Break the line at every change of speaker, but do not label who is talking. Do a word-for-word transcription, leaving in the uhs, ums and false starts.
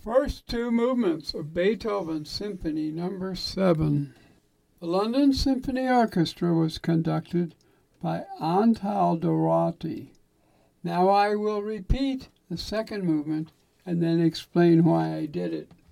First two movements of Beethoven Symphony Number seven. The London Symphony Orchestra was conducted by Antal Dorati. Now I will repeat the second movement and then explain why I did it.